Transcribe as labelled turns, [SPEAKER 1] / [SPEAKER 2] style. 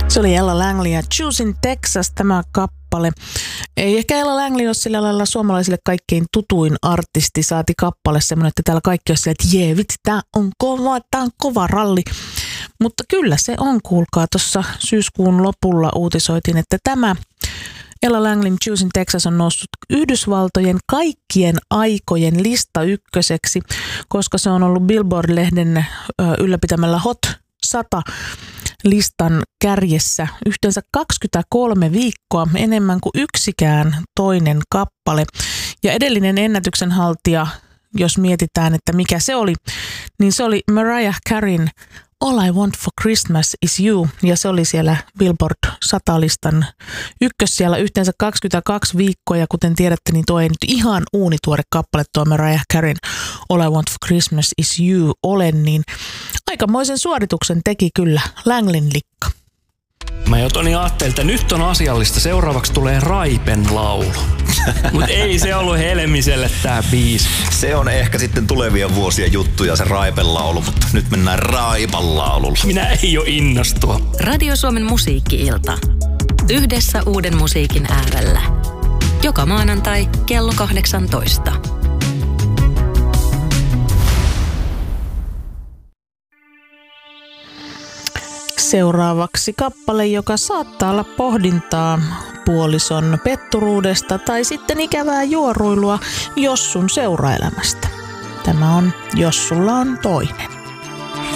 [SPEAKER 1] Se oli Ella Langley ja Choosing Texas tämä kappale. Ei ehkä Ella Langley ole sillä lailla suomalaisille kaikkein tutuin artisti, saati kappale semmoinen, että täällä kaikki on silleen, että jee, vitsi, tää on kova ralli. Mutta kyllä se on, kuulkaa, tuossa syyskuun lopulla uutisoitiin, että tämä Ella Langleyn Choosing Texas on noussut Yhdysvaltojen kaikkien aikojen lista ykköseksi, koska se on ollut Billboard-lehden ylläpitämällä Hot 100 listan kärjessä yhteensä 23 viikkoa, enemmän kuin yksikään toinen kappale. Ja edellinen ennätyksen haltija, jos mietitään, että mikä se oli, niin se oli Mariah Careyn All I Want for Christmas is You, ja se oli siellä Billboard 100-listan siellä yhteensä 22 viikkoa, ja kuten tiedätte, niin tuo ei nyt ihan uunituore kappale tuo Mariah Careyn All I Want for Christmas is You ole, niin aikamoisen suorituksen teki kyllä Langleyn likka.
[SPEAKER 2] Mä jo Toni ajattelin, että nyt on asiallista. Seuraavaksi tulee Raipen laulu. Mutta ei se ollut Helmiselle tää biisi.
[SPEAKER 3] Se on ehkä sitten tulevien vuosien juttuja se Raipen laulu, mutta nyt mennään Raipan laululla.
[SPEAKER 2] Minä ei oo innostua.
[SPEAKER 4] Radio Suomen musiikki-ilta. Yhdessä uuden musiikin äärellä. Joka maanantai kello 18.
[SPEAKER 1] Seuraavaksi kappale, joka saattaa olla pohdintaa puolison petturuudesta tai sitten ikävää juoruilua Jossun seuraelämästä. Tämä on Jos sulla on toinen.